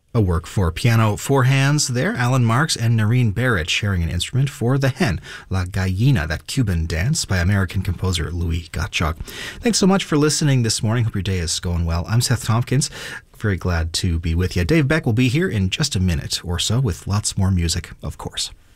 A work for piano, four hands there. Alan Marks and Noreen Barrett sharing an instrument for The Hen, La Gallina, that Cuban dance by American composer Louis Gottschalk. Thanks so much for listening this morning. Hope your day is going well. I'm Seth Tompkins. Very glad to be with you. Dave Beck will be here in just a minute or so with lots more music, of course.